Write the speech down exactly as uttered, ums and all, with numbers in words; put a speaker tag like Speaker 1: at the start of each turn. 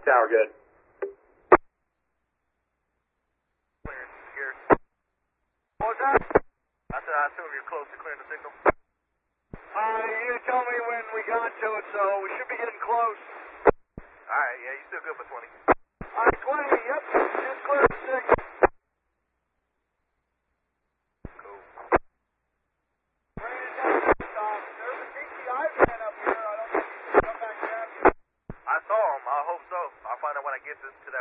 Speaker 1: Tower, good.
Speaker 2: Clearing here. What was that? I said I assume you're close to clearing the signal. Uh, you tell me when we got to it, so we should be getting close. Alright, yeah, you still good for twenty. Alright, twenty, yep, just clear the signal. Cool. Bring it down this time. There's a T C I van up here. I don't think you can come back down here. I saw him. I hope so. I'll find out when I get to, to that